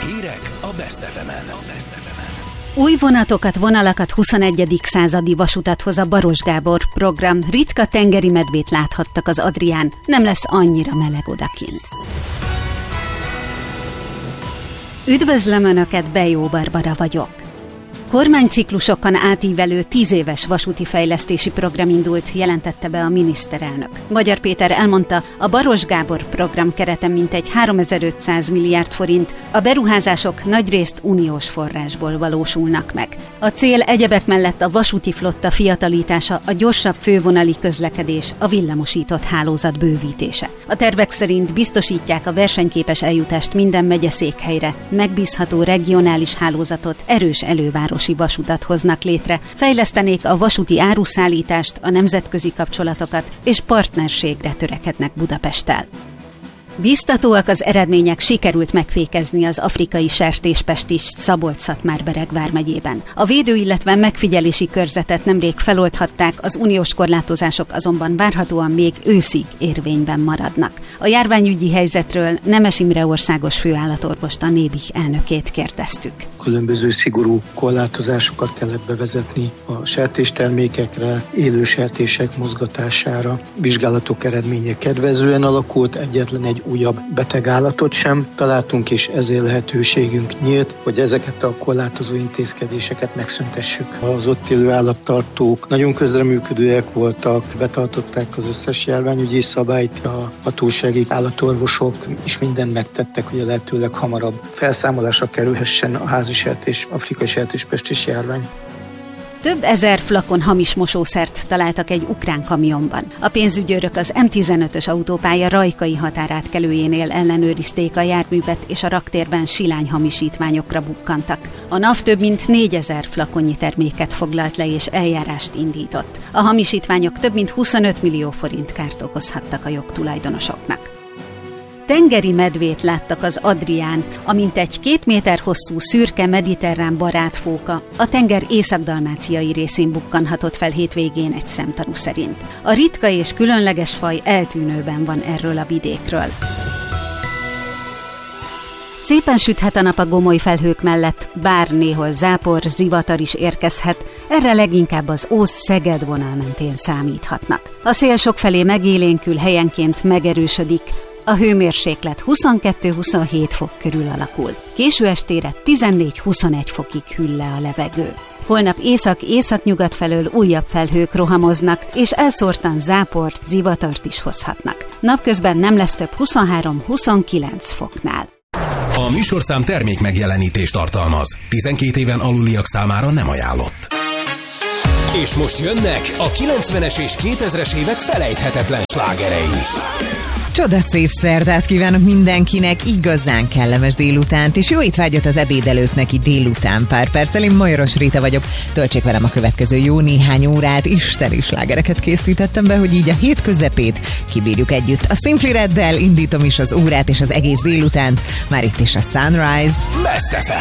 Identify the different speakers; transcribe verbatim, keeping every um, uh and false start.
Speaker 1: Hírek a Best ef emen.
Speaker 2: Új vonatokat, vonalakat, huszonegyedik századi vasutat hoz a Baros Gábor program. Ritka tengeri medvét láthattak az Adrián, nem lesz annyira meleg odakint. Üdvözlöm Önöket, Bejó Barbara vagyok. Kormányciklusokon átívelő tíz éves vasúti fejlesztési program indult, jelentette be a miniszterelnök. Magyar Péter elmondta, a Baros Gábor program kereten mintegy háromezer-ötszáz milliárd forint, a beruházások nagyrészt uniós forrásból valósulnak meg. A cél egyebek mellett a vasúti flotta fiatalítása, a gyorsabb fővonali közlekedés, a villamosított hálózat bővítése. A tervek szerint biztosítják a versenyképes eljutást minden megyeszékhelyre, megbízható regionális hálózatot, erős előváros vasutat hoznak létre, fejlesztenék a vasúti áruszállítást, a nemzetközi kapcsolatokat és partnerségre törekednek Budapesttel. Biztatóak az eredmények, sikerült megfékezni az afrikai sertéspestist Szabolcs-Szatmár-Bereg vármegyében. A védő, illetve megfigyelési körzetet nemrég feloldhatták, az uniós korlátozások azonban várhatóan még őszig érvényben maradnak. A járványügyi helyzetről Nemes Imre országos főállatorvost, a Nébih elnökét kérdeztük.
Speaker 3: Különböző szigorú korlátozásokat kellett bevezetni a sertéstermékekre, élő sertések mozgatására. Vizsgálatok eredménye kedvezően alakult, egyetlen egy újabb betegállatot sem találtunk, és ezért lehetőségünk nyílt, hogy ezeket a korlátozó intézkedéseket megszüntessük. Az ott élő állattartók nagyon közreműködőek voltak, betartották az összes járványügyi szabályt, a hatósági állatorvosok is mindent megtettek, hogy a lehetőleg hamarabb felszámolásra kerülhessen a házi sertés, afrikai sertéspestis járvány.
Speaker 2: Több ezer flakon hamis mosószert találtak egy ukrán kamionban. A pénzügyőrök az em tizenötös autópálya rajkai határátkelőjénél ellenőrizték a járművet, és a raktérben silányhamisítványokra bukkantak. A NAV több mint négyezer flakonnyi terméket foglalt le és eljárást indított. A hamisítványok több mint huszonöt millió forint kárt okozhattak a jogtulajdonosoknak. Tengeri medvét láttak az Adrián, amint egy két méter hosszú szürke mediterrán barátfóka a tenger észak-dalmáciai részén bukkanhatott fel hétvégén egy szemtanú szerint. A ritka és különleges faj eltűnőben van erről a vidékről. Szépen süthet a nap a gomoly felhők mellett, bár néhol zápor, zivatar is érkezhet, erre leginkább az Ósz-Szeged vonal mentén számíthatnak. A szél sokfelé megélénkül, helyenként megerősödik, a hőmérséklet huszonkettő-huszonhét fok körül alakul. Késő estére tizennégy-huszonegy fokig hűl le a levegő. Holnap észak-északnyugat felől újabb felhők rohamoznak, és elszórtan záport, zivatart is hozhatnak. Napközben nem lesz több huszonhárom-huszonkilenc foknál.
Speaker 1: A műsorszám termék megjelenítést tartalmaz. tizenkét éven aluliak számára nem ajánlott. És most jönnek a kilencvenes és kétezres évek felejthetetlen slágerei.
Speaker 4: Csoda szép szerdát kívánok mindenkinek, igazán kellemes délutánt, és jó étvágyat az ebédelőknek itt délután pár perccel. Én Majoros Rita vagyok, töltsék velem a következő jó néhány órát, isteni slágereket készítettem be, hogy így a hét közepét kibírjuk együtt. A Simply Reddel indítom is az órát és az egész délutánt, már itt is a Sunrise.
Speaker 1: Best ef em.